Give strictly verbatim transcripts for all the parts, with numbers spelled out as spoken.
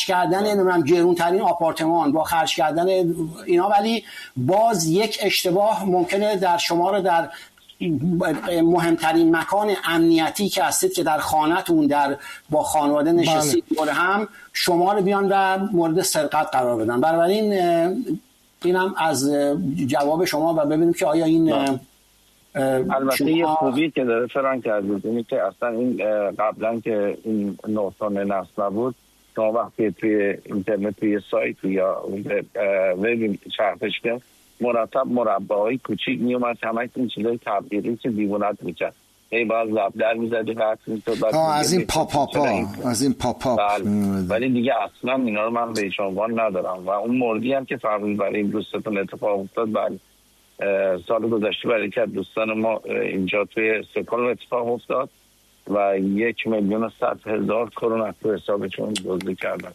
کردن نمیدونم گرونترین آپارتمان، با خرج کردن اینا، ولی باز یک اشتباه ممکنه در شما رو در مهمترین مکان امنیتی که هستید که در خانه‌تون در با خانواده نشستید دور هم، شما رو بیان و مورد سرقت قرار بدن. بنابراین اینم از جواب شما و ببینیم که آیا این البته یه خوبی که داره فرانک کردید اینه که اصلا این قبلا که این نوتون نصب نبود، شما وقتی توی اینترنت توی سایت یا وب چرخش کرد مرتب مربعای کوچیک میومد، همه این چیزای تبلیغی که دیوونت میکرد، ای باز لب در میزدی قطع میشد از این پاپاپا از این پاپاپ ولی دیگه اصلا اینا رو من به عنوان ندارم. و اون موردی هم که فرمودید برای این دوستتون اتفاق افتاد، برای سال گذشته برای که دوستان ما اینجا توی استکهلم اتفاق افتاد و یک میلیون و صد هزار کرون از تو حسابشون دزدی کردن.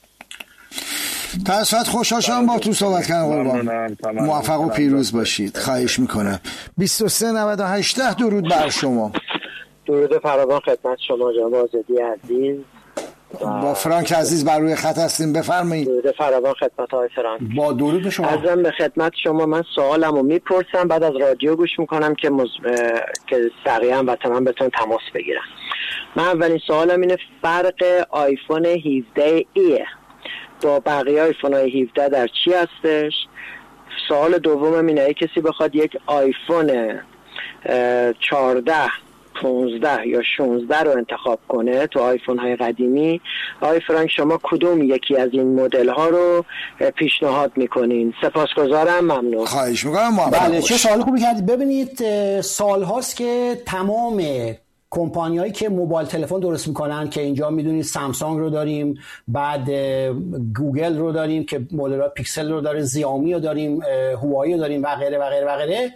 تصفیت خوشحال شدم با تو صحبت کردم قربان. موفق و پیروز باشید. خواهش میکنم. بیست و سه نود و هشت درود بر شما. درود فراوان خدمت شما جناب آزادی عزیز. با فرانک عزیز بر روی خط هستیم، بفرمایید. درود فراوان خدمت آقای فرانک. با درود به شما. عرضم به خدمت شما، من سوالمو میپرسم بعد از رادیو گوش میکنم که مز... که سریعا و تمام بتونم تماس بگیرم. من اولین سوالم اینه فرق آیفون هفده ایه با بقیه آیفون های هفده در چی هستش؟ سوال دومم اینه ای کسی بخواد یک آیفون چهارده، پانزده یا شانزده رو انتخاب کنه تو آیفون های قدیمی، آقای فرانک شما کدوم یکی از این مدل ها رو پیشنهاد میکنین؟ سپاسگزارم، ممنون. خواهش میکنم. بله چه سوال خوبی کردید. ببینید سال هاست که تمام کمپانیایی که موبایل تلفن درست میکنن که اینجا میدونید سامسونگ رو داریم، بعد گوگل رو داریم که مدل پیکسل رو داره، زیائومی رو داریم، هوایی رو داریم و غیره و غیره و غیره،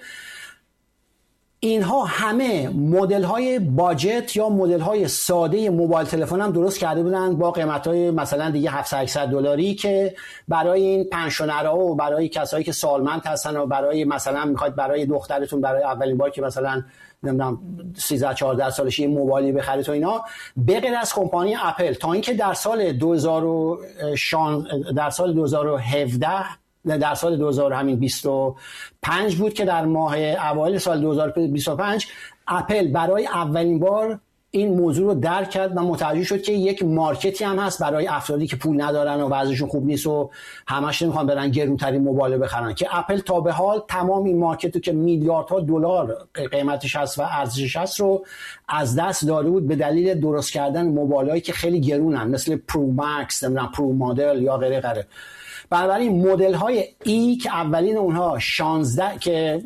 اینها همه مدل های باجت یا مدل های ساده موبایل تلفن هم درست کرده بودن با قیمت های مثلا دیگه هفتصد هشتصد دلاری که برای این پنشنرها و برای کسایی که سالمند هستن و برای مثلا میخواید برای دخترتون برای اولین بار که مثلا نمیدونم سیزده چهارده سالش یه موبایلی بخره تو اینا، به غیر از کمپانی اپل تا اینکه در سال دو هزار و شانزده در سال دو هزار و هفده در سال دو هزار همین بیست و پنج بود که در ماه اوایل سال دو هزار و بیست و پنج اپل برای اولین بار این موضوع رو درک کرد و متوجه شد که یک مارکتی هم هست برای افرادی که پول ندارن و وضعشون خوب نیست و همش نمیخوان برن گرونترین موبایل بخرن، که اپل تا به حال تمام این مارکت رو که میلیاردها دلار قیمتش هست و ارزشش هست رو از دست داده بود به دلیل درست کردن موبایلایی که خیلی گرونن مثل پرو مکس، نمیدونم پرو مدل یا غیره غیره. بنابراین مدل های ای که اولین اونها شانزده که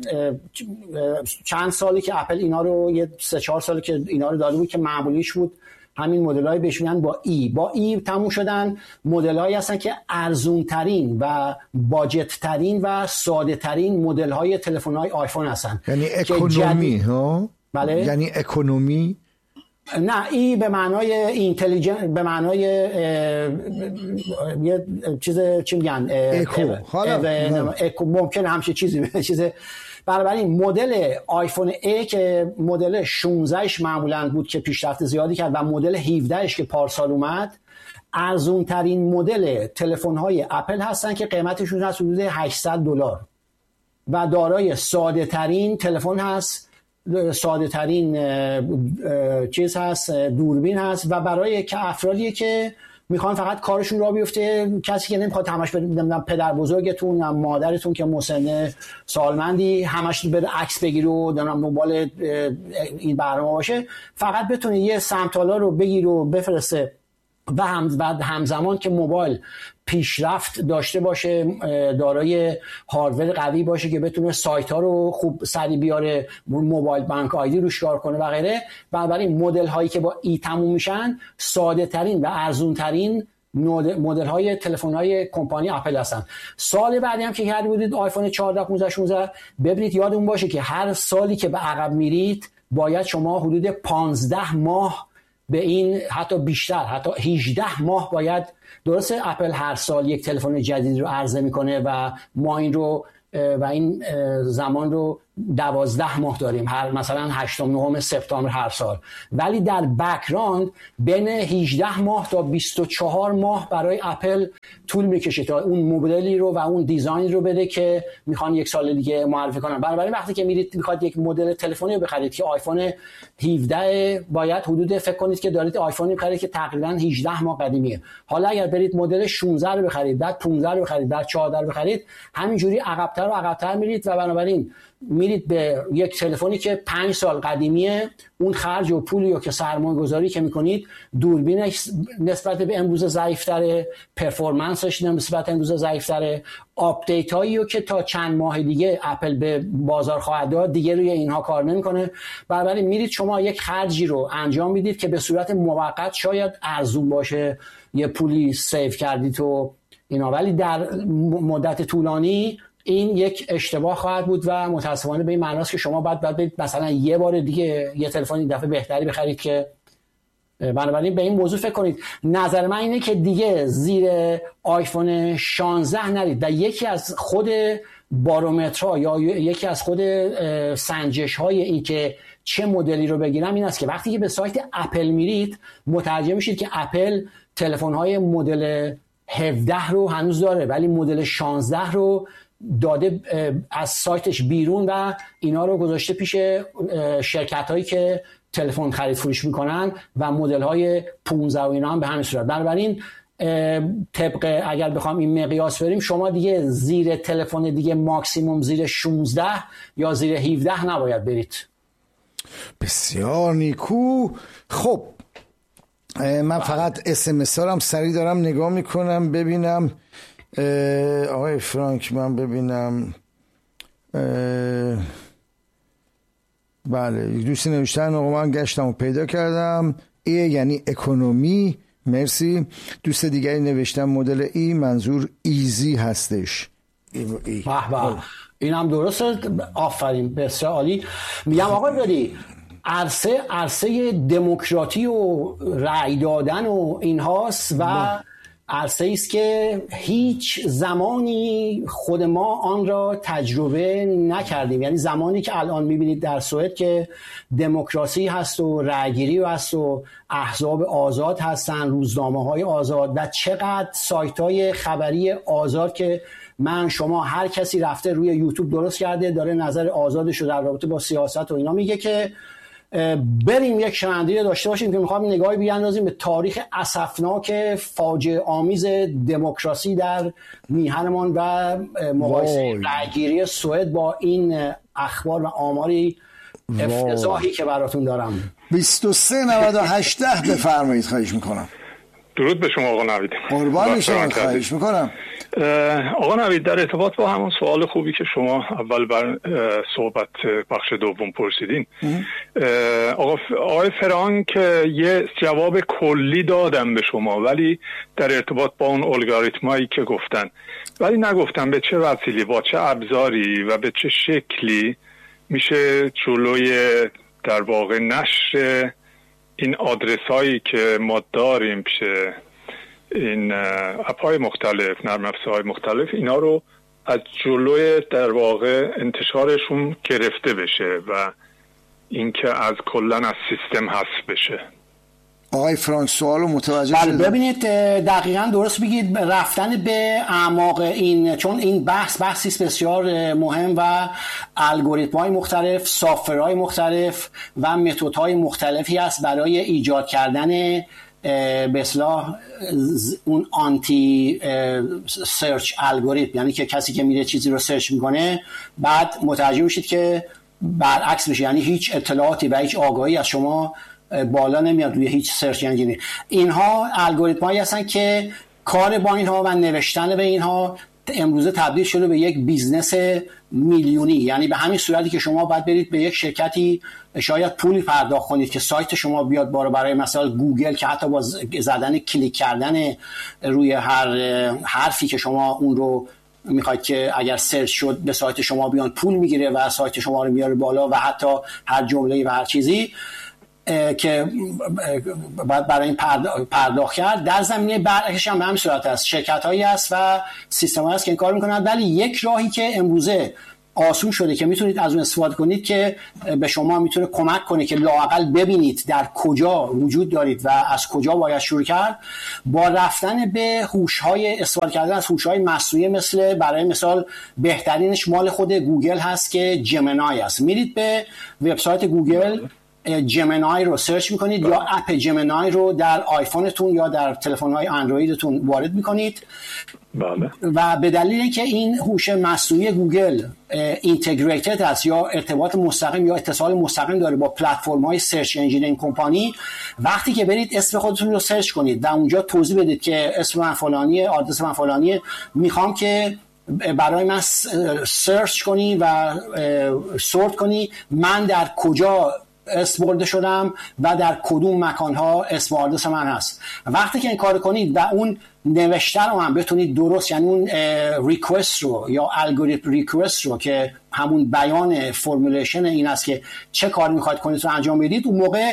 چند سالی که اپل اینا رو یه سه چهار سالی که اینا رو داده بود که معمولیش بود، همین مدل های بهش میگن با ای با ای تموم شدن مدل هایی هستن که ارزون ترین و باجت ترین و ساده ترین مدل های تلفن های آیفون هستن. یعنی اکونومی ها؟ بله؟ یعنی اکونومی؟ نه، ای به معنای اینتلیجنت، به معنای یه چیز چی میگن اکو، اکو ممکنه همچین چیزی چیز. بنابراین مدل آیفون ای که مدل شانزده اش معمولا بود که پیشرفت زیادی کرد و مدل هفده اش که پارسال اومد، ارزون ترین مدل تلفن های اپل هستن که قیمتشون هست حدود هشتصد دلار و دارای ساده ترین تلفن هست، ساده ترین چیز هست، دوربین هست و برای که افرادیه که میخوان فقط کارشون را بیفته، کسی که نمیخواد همش بدونم پدر بزرگتون یا مادرتون که مسن سالمندی همش بده عکس بگیره و دارم موبایل این برنامه باشه، فقط بتونه یه سمتالا رو بگیره و بفرسته و هم بعد همزمان که موبایل پیشرفت داشته باشه، دارای هاردور قوی باشه که بتونه سایت ها رو خوب سریع بیاره، موبایل بانک آیدی روش کار کنه و غیره. بنابراین مدل هایی که با ای تموم میشن ساده ترین و ارزون ترین مدل های تلفن های کمپانی اپل هستن. سال بعدی هم که کرده بودید آیفون چهارده، پانزده، شانزده، ببینید یادمون باشه که هر سالی که به عقب میرید باید شما حدود پانزده ماه به این، حتی بیشتر، حتی هجده ماه باید، درسته اپل هر سال یک تلفن جدید رو عرضه میکنه و ما این رو و این زمان رو دوازده ماه داریم، هر مثلا هشتم نهم سپتامبر هر سال، ولی در بک‌گراند بین هجده ماه تا بیست و چهار ماه برای اپل طول میکشه تا اون مدلی رو و اون دیزاین رو بده که میخوان یک سال دیگه معرفی کنن. بنابراین وقتی که میرید میخواد یک مدل تلفنی رو بخرید که آیفون هفده، باید حدود فکر کنید که دارید آیفونی بخرید که تقریبا هجده ماه قدیمیه. حالا اگر برید مدل شانزده رو بخرید، بعد پانزده رو بخرید، بعد چهارده رو بخرید، همینجوری عقب‌تر و عقب‌تر میرید و بنابراین میرید به یک تلفنی که پنج سال قدیمیه، اون خرج و پولی و که سرمایه گذاری که میکنید، دوربینش نسبت به امروز ضعیف‌تره، پرفورمنسش نسبت به امروز ضعیف‌تره، آپدیت هایی رو که تا چند ماه دیگه اپل به بازار خواهد داد دیگه روی اینها کار نمیکنه. بنابراین میرید شما یک خرجی رو انجام میدید که به صورت موقت شاید ارزون باشه، یه پولی سیو کردید و اینا، ولی در مدت طولانی این یک اشتباه خواهد بود و متاسفانه به این معناست که شما باید باید برید مثلا یه بار دیگه یه تلفن این دفعه بهتری بخرید. که بنابراین به این موضوع فکر کنید. نظر من اینه که دیگه زیر آیفون شانزده نرید و یکی از خود بارومترها یا یکی از خود سنجش های این که چه مدلی رو بگیرم این است که وقتی که به سایت اپل میرید متوجه میشید که اپل تلفن های مدل هفده رو هنوز داره ولی مدل شانزده رو داده از سایتش بیرون و اینا رو گذاشته پیش شرکت هایی که تلفن خرید فروش میکنن و مدل های پانزده و اینا هم به همین صورت. بنابراین طبق اگر بخوام این مقیاس بریم، شما دیگه زیر تلفن دیگه ماکسیموم زیر شانزده یا زیر هفده نباید برید. بسیار نیکو. خب من فقط اس ام اس ها هم سریع دارم نگاه میکنم ببینم. آقای فرانک من ببینم، بله یک دوستی نوشتن آقا من گشتم و پیدا کردم، ای یعنی اکونومی، مرسی. دوست دیگری نوشتن مدل ای منظور ایزی هستش. ای ای. این هم درسته، آفرین، بسیار عالی. میگم آقا داری عرصه عرصه دموکراتی و رأی دادن و اینهاست و عرصه ایست که هیچ زمانی خود ما آن را تجربه نکردیم. یعنی زمانی که الان میبینید در سوئد که دموکراسی هست و رأیگیری هست و احزاب آزاد هستن، روزنامه های آزاد و چقدر سایت های خبری آزاد که من شما هر کسی رفته روی یوتیوب درست کرده داره نظر آزادش رو در رابطه با سیاست و اینا میگه که بریم یک شنوندگی داشته باشیم که میخوام نگاهی بیاندازیم به تاریخ اسفناک فاجعه آمیز دموکراسی در میهنمان و مقایسه رأیگیری سوئد با این اخبار و آماری افتضاحی که براتون دارم. بیست و سه نود و هشت بفرمایید. خواهش میکنم. درود به شما آقا نوید. قربان شما، خواهش میکنم. آقا نوید، در ارتباط با همون سوال خوبی که شما اول بر صحبت بخش دوم پرسیدین، آقا آقای فرانک یه جواب کلی دادم به شما ولی در ارتباط با اون الگوریتمایی که گفتن، ولی نگفتم به چه وسیله، با چه ابزاری و به چه شکلی میشه جلوی در واقع نشر این آدرس هایی که ما داریم پیش این اپ‌های مختلف، نرم افزارهای مختلف، اینا رو از جلوی در واقع انتشارشون گرفته بشه و اینکه از کلا از سیستم حذف بشه. آقای فرانک سوالو متوجه شدید؟ بله ببینید دقیقاً درست بگید. رفتن به اعماق این، چون این بحث بحثی بسیار مهم و الگوریتم‌های مختلف، سافت‌ورهای مختلف و متدهای مختلفی است برای ایجاد کردن به اصطلاح اون آنتی سرچ الگوریتم، یعنی که کسی که میره چیزی رو سرچ میکنه بعد متوجه میشید که برعکس میشه، یعنی هیچ اطلاعاتی و هیچ آگاهی از شما بالا نمیاد روی هیچ سرچ انجینی. اینها الگوریتم‌هایی هستن که کار با اینها و نوشتن به اینها امروزه تبدیل شده به یک بیزنس میلیونی. یعنی به همین صورتی که شما باید برید به یک شرکتی شاید پولی پرداخت کنید که سایت شما بیاد بالا، برای مثلا گوگل که حتی با زدن کلیک کردن روی هر حرفی که شما اون رو میخواید که اگر سرچ شد به سایت شما بیان پول میگیره و سایت شما رو میاره بالا و حتی هر جمله‌ای و هر چیزی که باید برای این پرداخت کرد. در زمینه برعکسش هم به همین صورت است. شرکت‌هایی هست و سیستم‌هایی هست که این کار میکنن، ولی یک راهی که امروزه آسون شده که میتونید از اون استفاده کنید که به شما میتونه کمک کنه که لااقل ببینید در کجا وجود دارید و از کجا باید شروع کرد. با رفتن به هوش‌های استفاده کردن از هوش‌های مصنوعی، مثل برای مثال بهترینش مال خود گوگل هست که جمنای است. میرید به وبسایت گوگل جمنای رو سرچ میکنید یا اپ جمنای رو در آیفونتون یا در تلفن‌های اندرویدتون وارد میکنید. بله. و به دلیل اینکه این هوش مصنوعی گوگل اینتگریتد است یا ارتباط مستقیم یا اتصال مستقیم داره با پلتفرم‌های سرچ انجین این کمپانی، وقتی که برید اسم خودتون رو سرچ کنید و اونجا توضیح بدید که اسم من فلانیه، آدرس من فلانیه، میخوام که برای من سرچ کنی و سورت کنی من در کجا اسم برده شدم و در کدوم مکانها اسم آدرس من هست. وقتی که این کار کنید و اون نوشته رو هم بتونید درست، یعنی اون ریکوست رو یا الگوریتم ریکوست رو که همون بیان فرمولیشن این است که چه کار میخواید کنید رو انجام بدید، اون موقع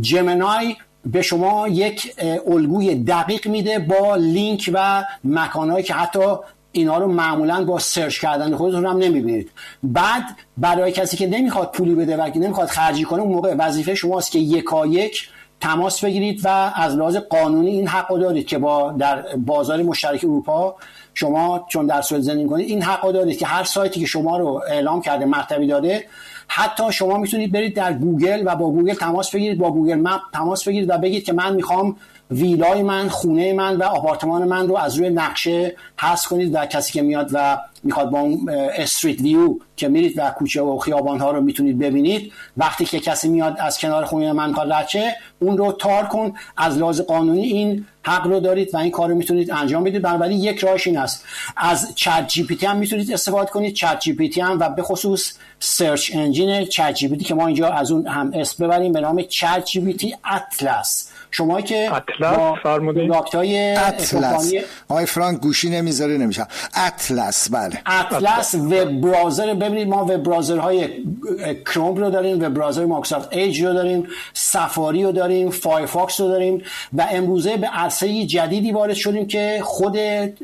جمنای به شما یک الگوی دقیق میده با لینک و مکانهایی که حتی اینا رو معمولاً با سرچ کردن خودتون هم نمیبینید. بعد برای کسی که نمیخواد پولی بده و نمیخواد خرجی کنه، اون موقع وظیفه شماست که یکایک تماس بگیرید و از لحاظ قانونی این حق رو دارید که با در بازار مشترک اروپا شما چون در سوئد زندگی می‌کنید این حق رو دارید که هر سایتی که شما رو اعلام کرده مرتبی داده، حتی شما میتونید برید در گوگل و با گوگل تماس بگیرید، با گوگل مپ تماس بگیرید و بگید که من میخوام ویلای من، خونه من و آپارتمان من رو از روی نقشه حذف کنید و کسی که میاد و میخواد با اون استریت ویو که میرید و کوچه و خیابان ها رو میتونید ببینید، وقتی که کسی میاد از کنار خونه من میخواد رد شه، اون رو تار کن. از لحاظ قانونی این حق رو دارید و این کار رو میتونید انجام بدید. بنابراین یک راهش این است. از چت جی پی تی هم میتونید استفاده کنید. چت جی پی تی هم و به خصوص سرچ انجین چت جی پی تی که ما اینجا از اون هم اسم ببریم به نام چت جی پی تی اطلس. شما که اطلس فرمودید پروداکت‌های اطلس آقای فرانک گوشی نمیذاره نمیشه. اطلس بله. اطلس وب براوزر، ببینید ما وب براوزرهای کروم رو داریم، وب براوزر مایکروسافت ایج رو داریم، سفاری رو داریم، فایرفاکس رو داریم و امروزه به عرصه جدیدی وارد شدیم که خود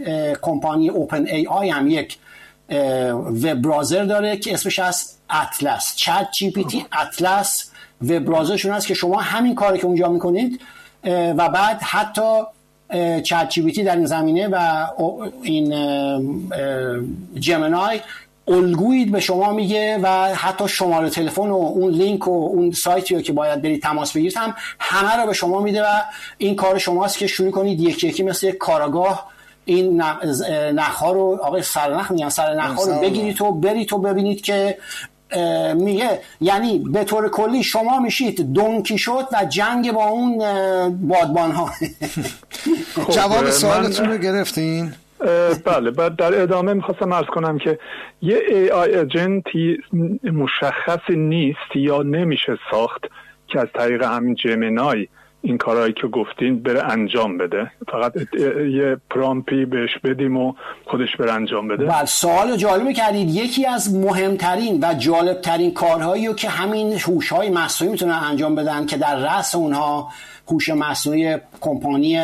کمپانی اوپن ای آی هم یک وب براوزر داره که اسمش هست اطلس. چت جی پی تی اطلس وب براوزرشون هست که شما همین کاری که اونجا میکنید و بعد حتی چت جی پی تی در این زمینه و این جمنای الگویی به شما میگه و حتی شماره تلفن و اون لینک و اون سایتی رو که باید برید تماس بگیرید هم همه رو به شما میده و این کار شماست که شروع کنید یکی یکی مثل یک کاراگاه این نخها رو، آقای سرنخ میگن، سرنخها رو بگیرید و برید و ببینید که میگه، یعنی به طور کلی شما میشید دونکی شد و جنگ با اون بادبان ها. جواب سوالتون رو گرفتین؟ بله. بعد در ادامه میخواستم عرض کنم که یه ای آی ایجنتی مشخص نیست یا نمیشه ساخت که از طریق همین جمنای این کارهایی که گفتین بره انجام بده. فقط یه پرامپی بهش بدیم و خودش بره انجام بده. بله، سوال جالب کردید. یکی از مهمترین و جالبترین کارهایی رو که همین هوش‌های مصنوعی میتونن انجام بدن که در رأس اونها هوش مصنوعی کمپانی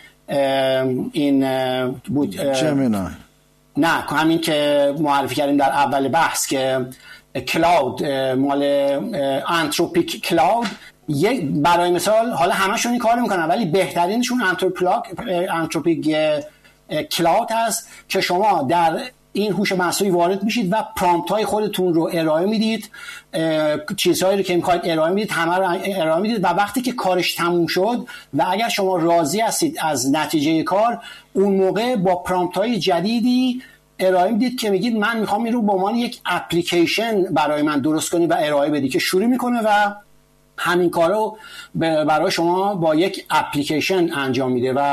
این بود جمنای، نه همین که معرفی کردیم در اول بحث که کلاود، مال انتروپیک کلاود، یک برای مثال، حالا همشون این کار میکنن ولی بهترینشون انتروپیک کلاود هست که شما در این هوش مصنوعی وارد میشید و پرامپت های خودتون رو ارائه میدید، چیزهایی رو که میخواید ارائه میدید همه رو ارائه میدید و وقتی که کارش تموم شد و اگر شما راضی هستید از نتیجه کار، اون موقع با پرامپت های جدیدی ارائه میدید که میگید من میخوام این رو به عنوان یک اپلیکیشن برای من درست کنی و ارائه بدی، که شروع میکنه و همین کارو برای شما با یک اپلیکیشن انجام میده و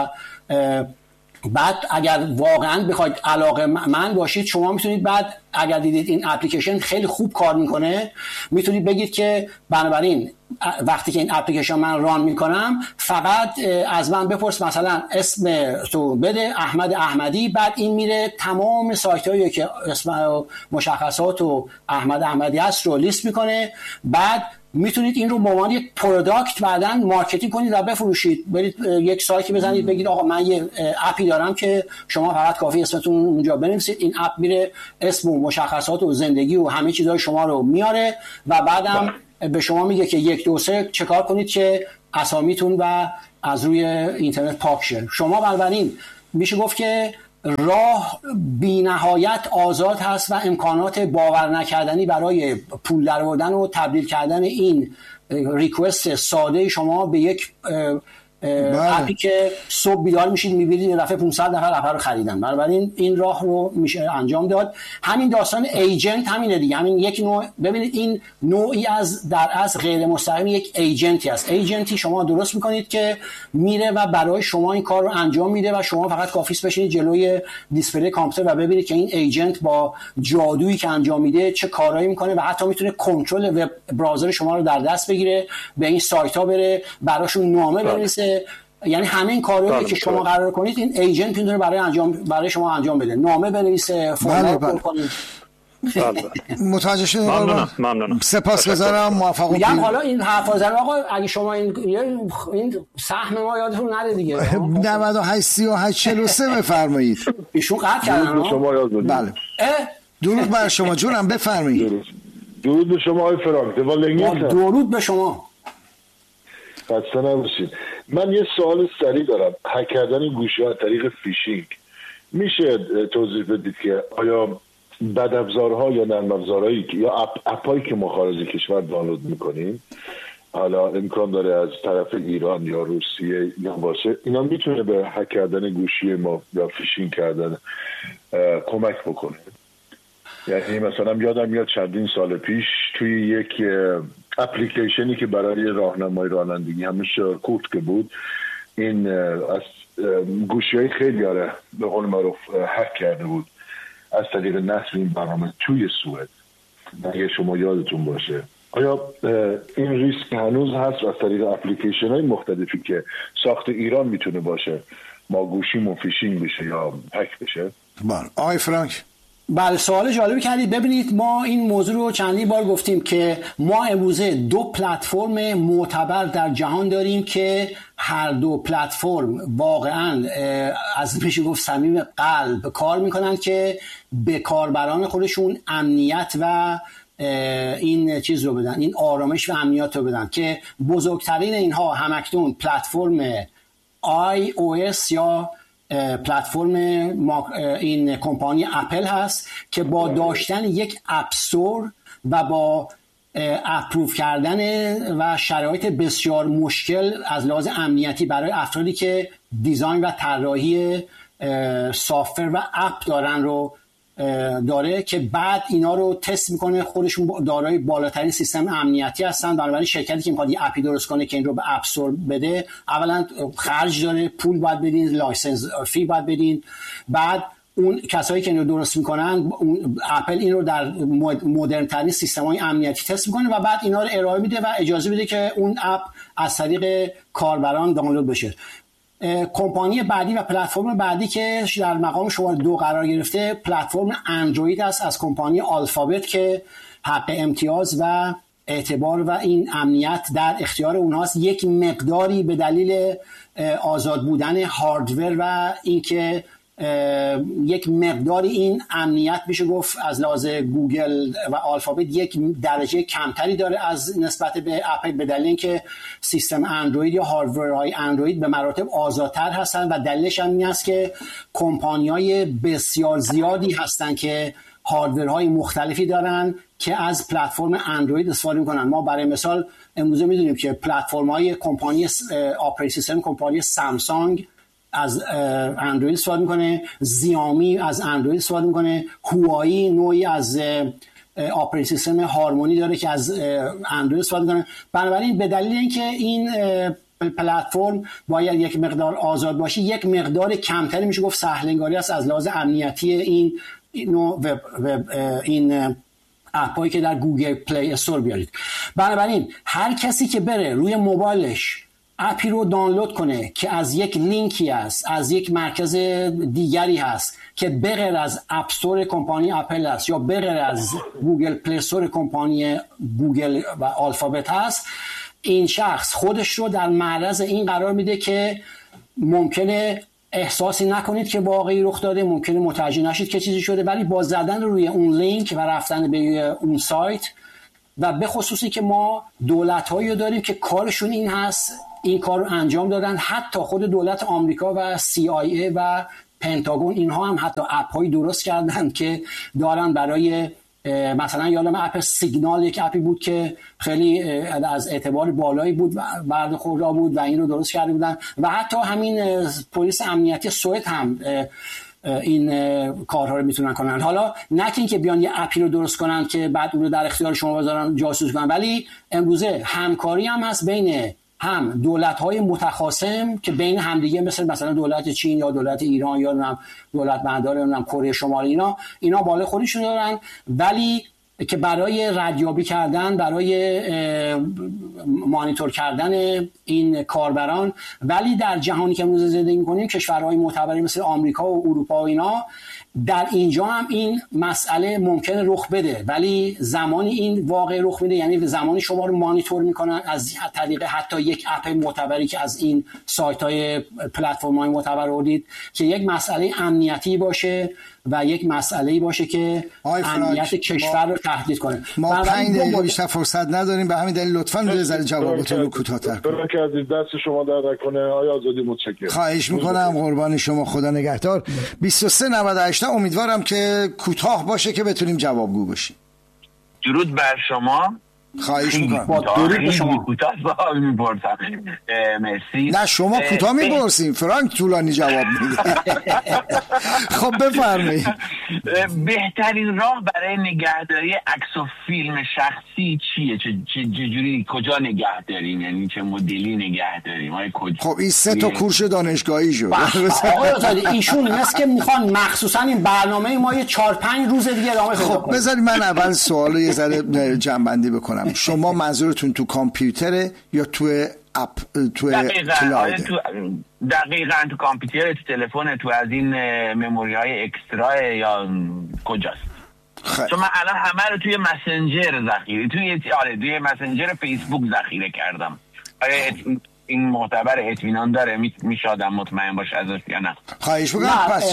بعد اگر واقعا بخواید علاقه من باشید شما میتونید بعد اگر دیدید این اپلیکیشن خیلی خوب کار میکنه میتونید بگید که بنابراین وقتی که این اپلیکیشن من ران میکنم فقط از من بپرس مثلا اسم تو بده احمد احمدی، بعد این میره تمام سایت هایی که اسم مشخصات و احمد احمدی هست رو لیست میکنه، بعد میتونید این رو به عنوان یک پروداکت بعداً مارکتینگ کنید و بفروشید. برید یک سایتی بزنید بگید آقا من یه اپی دارم که شما فقط کافی اسمتون اونجا بنویسید، این اپ میره اسم و مشخصات و زندگی و همه چیزای شما رو میاره و بعدم به شما میگه که یک دو سه چه کار کنید که اسامیتون و از روی اینترنت پاک شه. شما بنابراین میشه گفت که راه بی نهایت آزاد هست و امکانات باور نکردنی برای پول درآوردن و تبدیل کردن این ریکوست ساده شما به یک اپی که صبح بیدار میشید میبینید یه دفعه پانصد نفر اپ رو خریدن. بنابراین این راه رو میشه انجام داد. همین داستان ایجنت همینه دیگه، همین یک نوع، ببینید این نوعی از در از غیر مستقیم یک ایجنتی است. ایجنتی شما درست میکنید که میره و برای شما این کار رو انجام میده و شما فقط کافی است بشینید جلوی دیسپلی کامپیوتر و ببینید که این ایجنت با جادویی که انجام میده چه کارایی میکنه و حتی میتونه کنترل وب براوزر شما رو در دست بگیره، به این سایت ها بره، براشون نامه بنویسه. یعنی همه این کارهایی که شما قرار کنید این ایجنت میتونه برای انجام برای شما انجام بده، نامه بنویسه، فرم پر کنید. متوجه شدید؟ ممنونم ممنونم. سپاسگزارم، موفق و میگم حالا این حرفا زدن آقا اگه شما این این سهم ما یادتون نره دیگه. نود و هشت سی و هشت چهل و سه بفرمایید. ایشون قطع کردن شما یاد بدید. بله. درود بر شما جونم، بفرمایید. درود به شما آقای فرانک. درود به شما. خسته نباشید. من یه سوال سریع دارم. هک کردن گوشی ها از طریق فیشینگ میشه توضیح بدید که آیا بدافزارها یا نرم افزارهایی یا اپ اپایی که ما خارج کشور دانلود میکنیم حالا امکان داره از طرف ایران یا روسیه یا باشه، اینا میتونه به هک کردن گوشی ما یا فیشینگ کردن کمک بکنه؟ یعنی مثلا یادم میاد چندین سال پیش توی یک اپلیکیشنی که برای راهنمای رانندگی همیشه کوت که بود، این از گوشی‌های خیلی آره به قول معروف هک کرده بود از طریق نصب این برنامه توی سوئد. اگه شما یادتون باشه، آیا این ریسک هنوز هست از طریق اپلیکیشن‌های مختلفی که ساخت ایران میتونه باشه ما گوشیمون فیشینگ بشه یا هک بشه؟ بله آقای فرانک. بله سوال جالبی کردید. ببینید ما این موضوع رو چندین بار گفتیم که ما امروزه دو پلتفرم معتبر در جهان داریم که هر دو پلتفرم واقعا از میشه گفت صمیم قلب کار میکنن که به کاربران خودشون امنیت و این چیز رو بدن، این آرامش و امنیت رو بدن، که بزرگترین اینها همکنون پلتفرم آی او اس یا پلتفرم این کمپانی اپل هست که با داشتن یک اپستور و با اپروف کردن و شرایط بسیار مشکل از لحاظ امنیتی برای افرادی که دیزاین و طراحی سافتور و اپ دارن رو داره، که بعد اینا رو تست میکنه، خودشون دارای بالاترین سیستم امنیتی هستن. بنابراین شرکتی که میخواد یه اپی درست کنه که این رو به اپ استور بده، اولا خرج داره، پول باید بدین، لایسنس فی باید بدین، بعد اون کسایی که این رو درست میکنن اپل این رو در مدرن ترین سیستم‌های امنیتی تست میکنه و بعد اینا رو ارائه میده و اجازه میده که اون اپ از طریق کاربران دانلود بشه. کمپانی بعدی و پلتفرم بعدی که در مقام شماره دو قرار گرفته پلتفرم اندروید است از کمپانی آلفابت که حق امتیاز و اعتبار و این امنیت در اختیار اونهاست. یک مقداری به دلیل آزاد بودن هاردور و اینکه یک مقداری این امنیت میشه گفت از لحاظ گوگل و آلفابت یک درجه کمتری داره از نسبت به اپل، به دلیل اینکه سیستم اندروید یا هاردورهای اندروید به مراتب آزادتر هستن و دلیلش هم این است که کمپانی‌های بسیار زیادی هستن که هاردورهای مختلفی دارن که از پلتفرم اندروید استفاده میکنن. ما برای مثال امروزه میدونیم که پلتفرم‌های کمپانی اپراتینگ سیستم کمپانی سامسونگ از اندروید استفاده میکنه، زیامی از اندروید استفاده میکنه، هوایی نوعی از اپراتینگ سیستم هارمونی داره که از اندروید استفاده میکنه. بنابراین به دلیل اینکه این پلتفرم باید یک مقدار آزاد باشه، یک مقدار کمتری میشه گفت سهلنگاری است از لحاظ امنیتی این نوع وب وب این اپایی که در گوگل پلی استور بیارید. بنابراین هر کسی که بره روی موبایلش اپی رو دانلود کنه که از یک لینکی است، از یک مرکز دیگری هست که بغیر از اپ استور کمپانی اپل است یا بغیر از گوگل پلی استور کمپانی گوگل و آلفابت هست، این شخص خودش رو در معرض این قرار میده که ممکنه احساسی نکنید که واقعی رخ داده، ممکنه متوجه نشید که چیزی شده، ولی با زدن روی اون لینک و رفتن به اون سایت و به خصوصی که ما دولت‌هایی داریم که کارشون این هست، این کار رو انجام دادن، حتی خود دولت آمریکا و سی آی ای و پنتاگون اینها هم حتی اپ‌هایی درست کردن که دارن برای مثلا یادم اپ سیگنال یک اپی بود که خیلی از اعتبار بالایی بود و برخوردار بود و این رو درست کرده بودن و حتی همین پلیس امنیتی سوئد هم این کارها رو میتونن کنن. حالا نه اینکه بیان یه اپی رو درست کنن که بعد اون رو در اختیار شما بذارن جاسوس کنن، ولی امروزه همکاری هم هست بین هم دولت‌های متخاصم که بین همدیگه مثل مثلا دولت چین یا دولت ایران یا دولت بندر یا کره شمالی، اینا اینا بالای خودشون دارن، ولی که برای ردیابی کردن، برای مانیتور کردن این کاربران، ولی در جهانی که امروز زندگی می‌کنیم کشورهای معتبری مثل آمریکا و اروپا و اینا، در اینجا هم این مسئله ممکنه رخ بده، ولی زمانی این واقع رخ میده، یعنی زمانی شما رو مانیتور میکنن از طریق حتی یک اپ معتبری که از این سایت های پلتفرم های معتبر آوردید که یک مسئله امنیتی باشه و یک مسئله باشه که امنیت کشور رو تهدید کنه. ما پنج دقیقه بیشتر فرصت نداریم، به همین دلیل لطفاً یه ذره جوابتون رو کوتاه‌تر کنید. کردید دست شما در نکنه آقای آزادی، متشکرم. خواهش میکنم، قربان شما، خدا نگهدار. بیست و سه نود و هشت امیدوارم که کوتاه باشه که بتونیم جوابگو باشیم. درود بر شما. خواهش میکنم. با درود به شما. کوتاه جواب میپرسم. مرسی. نه شما کوتاه میپرسیم، فرانک طولانی جواب میده. خب بفرمایید. بهترین راه برای نگهداری عکس و فیلم شخصی چیه؟ چه جوری کجا نگه داریم؟ یعنی چه مدلی نگه داریم؟ های کجا؟ خب این سه تا کورس دانشگاهی شد. آقای آزادی ایشون هست که میخوان مخصوصا این برنامه ما یه چهار پنج روز دیگه ادامه پیدا کنه. خب بذارید من اول سوالو یه ذره جمع‌بندی بکنم. شما منظورتون تو کامپیوتره یا تو اپ تو کلاود؟ دقیقاً تو کامپیوتر، تو تلفن، تو از این مموری های اکسترا یا کجاست؟ خیلی. چون من الان همه رو توی مسنجر ذخیره توی آره توی مسنجر فیسبوک ذخیره کردم. آره این معتبر اطمینان داره، میشه آدم مطمئن باشه ازش یا نه؟ خواهش می‌کنم. پس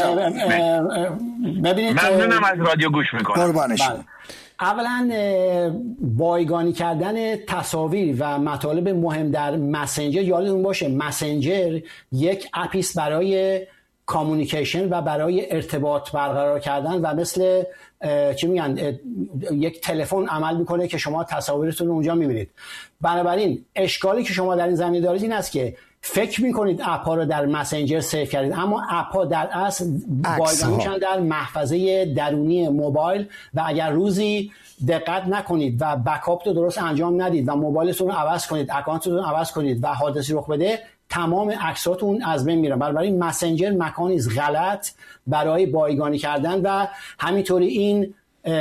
ببینید ممنونم از رادیو گوش میکنم. قربانش. اولا بایگانی کردن تصاویر و مطالب مهم در مسنجر، یادتون باشه مسنجر یک اپیست برای کامیونیکیشن و برای ارتباط برقرار کردن و مثل چی میگن یک تلفن عمل میکنه که شما تصاویرتون رو اونجا میبینید. بنابراین اشکالی که شما در این زمینه دارید این است که فکر میکنید اپ ها رو در مسنجر سیو کردید، اما اپ ها در اصل بایگانی میشن در محفظه درونی موبایل و اگر روزی دقت نکنید و بکاپ رو درست انجام ندید و موبایلتون رو عوض کنید، اکانتتون رو عوض کنید و حادثی رخ بده، تمام عکساتون از بین میرن. بنابراین مسنجر مکانی است غلط برای بایگانی کردن و همینطوری این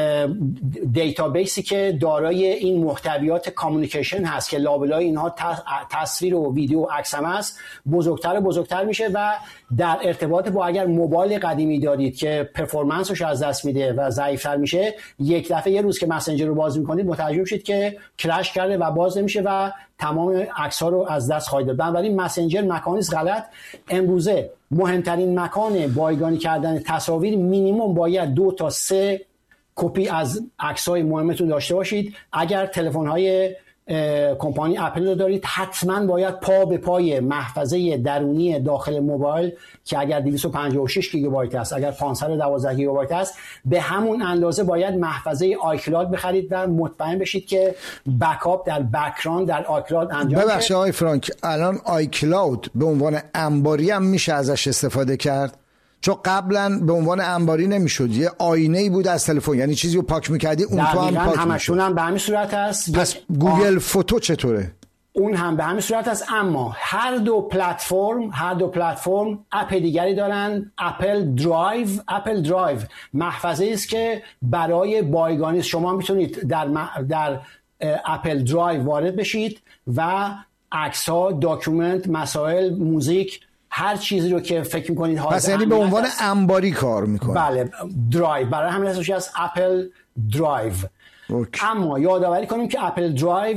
دیتابیسی که دارای این محتویات کامیونیکیشن هست که لابلای اینها تصویر و ویدیو و عکس هم هست بزرگتر و بزرگتر میشه و در ارتباط با اگر موبایل قدیمی دارید که پرفورمنسش از دست میده و ضعیف‌تر میشه، یک دفعه یه روز که مسنجر رو باز میکنید متوجه میشید که کرش کرده و باز نمیشه و تمام عکس‌ها رو از دست خواهید داد. بنابراین مسنجر مکانی است غلط. امروزه مهمترین مکان بایگانی کردن تصاویر مینیمم باید دو تا سه کپی از عکس‌های مهمتون داشته باشید. اگر تلفن‌های کمپانی اپل رو دارید حتما باید پا به پای محفظه درونی داخل موبایل که اگر دویست و پنجاه و شش گیگابایت است، اگر پانصد و دوازده گیگابایت است، به همون اندازه باید محفظه آیکلاود بخرید و مطمئن بشید که بکاپ در بک‌گراند در آیکلاود انجام بشه. ببخشید آقای فرانک، الان آیکلاود به عنوان انباری هم میشه ازش استفاده کرد؟ چون قبلا به عنوان انباری نمیشد، یه آینه‌ای بود از تلفن، یعنی چیزی رو پاک می‌کردی اون تو هم پاک همشون هم به همین صورت است. پس گوگل فوتو چطوره؟ اون هم به همین صورت است، اما هر دو پلتفرم هر دو پلتفرم اپ دیگری دارن. اپل درایو اپل درایو محفظه است که برای بایگانی شما میتونید در در اپل درایو وارد بشید و عکس‌ها، داکیومنت، مسائل، موزیک، هر چیزی رو که فکر می‌کنید حاضر. پس یعنی به عنوان انباری کار می‌کنه. بله، درایو. برای همین اسمش از اپل درایو. اوکی. اما یادآوری کنیم که اپل درایو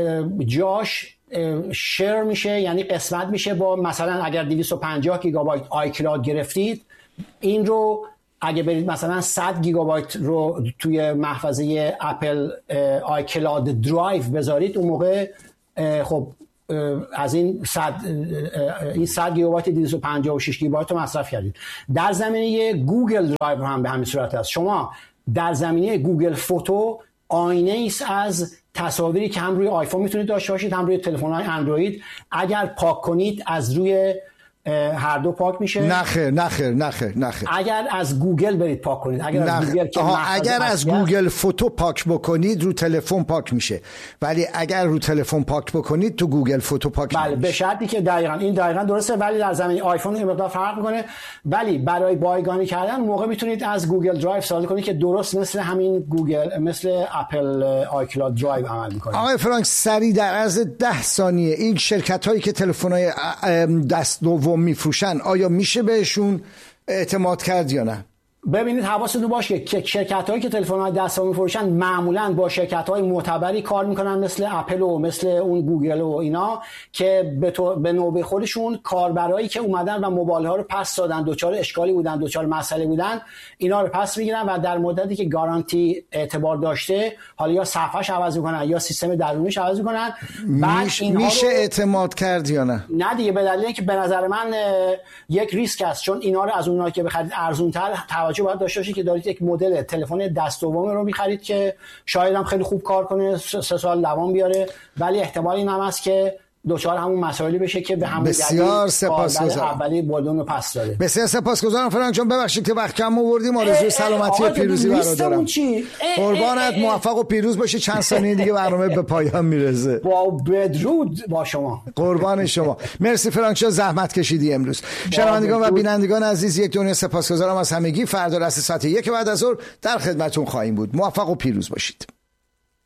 جاش شیر میشه، یعنی قسمت میشه با مثلا اگر دویست و پنجاه گیگابایت آی کلاود گرفتید، این رو اگه برید مثلا صد گیگابایت رو توی محفظه اپل آی کلاود درایو بذارید، اون موقع خب از این صد این صد گیگابایت دویست و پنجاه و شش گیگابایت رو مصرف کردید. در زمینه گوگل درایو هم به همین صورت است. شما در زمینه گوگل فوتو آینه ایست از تصاویری که هم روی آیفون میتونید داشته باشید هم روی تلفن‌های اندروید. اگر پاک کنید از روی هر دو پاک میشه. نخیر نخیر نخیر نخیر اگر از گوگل برید پاک کنید، اگر نخ... از گوگل که اگر از گوگل فوتو پاک بکنید رو تلفن پاک میشه، ولی اگر رو تلفن پاک بکنید تو گوگل فوتو پاک بله نمیشه. به شرطی که دقیقاً این دقیقاً درسته، ولی در زمینه آیفون این مقدار فرق میکنه. ولی برای بایگانی کردن موقع میتونید از گوگل درایو استفاده کنید که درست مثل همین گوگل مثل اپل آی کلاود درایو عمل میکنه. آقای فرانک سریع در عرض ده ثانیه این شرکت هایی که تلفن‌های دست دوم میفروشن آیا میشه بهشون اعتماد کرد یا نه؟ ببینید حواستون باشه که شرکت‌هایی که تلفن‌های دستی می‌فروشن معمولاً با شرکت‌های معتبری کار می‌کنن، مثل اپل و مثل اون گوگل و اینا، که به, تو... به نوبه خودشون کاربرایی که اومدن و موبایل‌ها رو پس دادن، دوچار اشکالی بودن، دوچار مسئله بودن، اینا رو پس می‌گیرن و در مدتی که گارانتی اعتبار داشته، حالا یا صفحه‌اش عوض می‌کنن یا سیستم درونیش عوض می‌کنن. بعد میش... میشه رو... اعتماد کرد یا نه؟ نه دیگه، به دلیل اینکه به نظر من یک ریسک است، چون اینا رو از اونایی که بخرید ارزان‌تر توجه باید داشته باشید که دارید یک مدل تلفن دست دوم رو می‌خرید که شاید هم خیلی خوب کار کنه، سه سال دوام بیاره، ولی احتمال این هم هست که دوچار همون مسائلی بشه که به همون بسیار سپاسگزارم. اولی بردون پس داره. بسیار سپاسگزارم فرانک جان، ببخشید که وقت کم آوردیم. آرزوی سلامتی و پیروزی برات دارم. قربانت، موفق و پیروز باشی. چند ثانیه دیگه برنامه به پایان میرسه. با بدرود با شما. قربان شما. مرسی فرانک جان، زحمت کشیدی امروز. شنوندگان و بینندگان عزیز، یک دنیا سپاسگزارم از همگی. فردا رس ساعت یک بعد از ظهر در خدمتتون خواهیم بود. موفق و پیروز باشید.